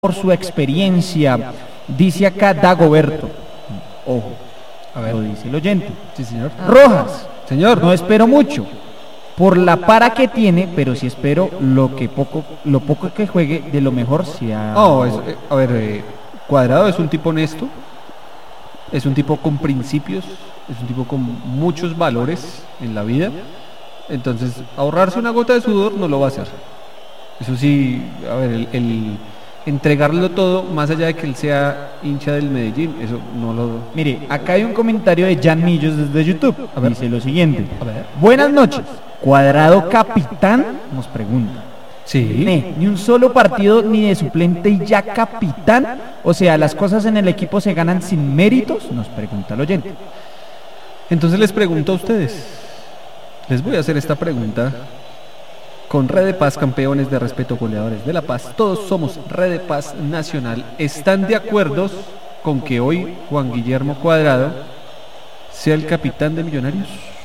por su experiencia, dice acá Dagoberto. Ojo, A ver. lo dice el oyente. Sí, señor. Rojas, Señor. no espero mucho por la para que tiene, pero sí espero lo poco que juegue, de lo mejor sea. Oh, a ver, Cuadrado es un tipo honesto, es un tipo con principios, es un tipo con muchos valores en la vida. Entonces, ahorrarse una gota de sudor no lo va a hacer. Eso sí, a ver, el entregarlo todo, más allá de que él sea hincha del Medellín, eso no lo... Mire, acá hay un comentario de Jan Millos desde YouTube. A ver. Dice lo siguiente. A ver. Buenas noches. Cuadrado capitán, nos pregunta. Sí. Ni un solo partido ni de suplente y ya capitán. O sea, las cosas en el equipo se ganan sin méritos, nos pregunta el oyente. Entonces les pregunto a ustedes, les voy a hacer esta pregunta con Red de Paz, campeones de respeto, goleadores de La Paz. Todos somos Red de Paz Nacional. ¿Están de acuerdo con que hoy Juan Guillermo Cuadrado sea el capitán de Millonarios?